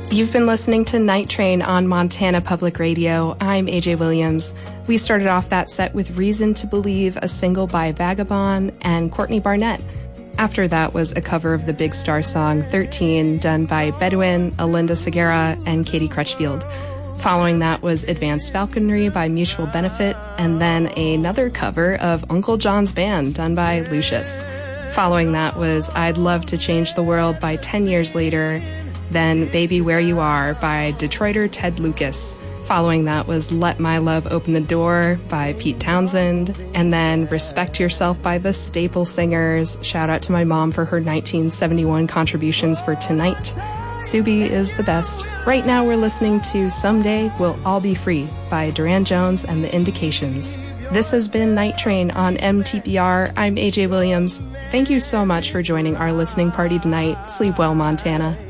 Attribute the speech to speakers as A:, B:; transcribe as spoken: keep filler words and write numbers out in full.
A: You've been listening to Night Train on Montana Public Radio. I'm A J Williams. We started off that set with Reason to Believe, a single by Vagabond and Courtney Barnett. After that was a cover of the Big Star song thirteen, done by Bedouin, Alinda Segura, and Katie Crutchfield. Following that was Advanced Falconry by Mutual Benefit, and then another cover of Uncle John's Band, done by Lucius. Following that was I'd Love to Change the World by ten years Later, then Baby Where You Are by Detroiter Ted Lucas. Following that was Let My Love Open the Door by Pete Townsend, and then Respect Yourself by the Staple Singers. Shout out to my mom for her nineteen seventy-one contributions for Tonight. Subi is the best. Right now we're listening to Someday We'll All Be Free by Duran Jones and the Indications. This has been Night Train on M T P R. I'm A J Williams. Thank you so much for joining our listening party tonight. Sleep well, Montana.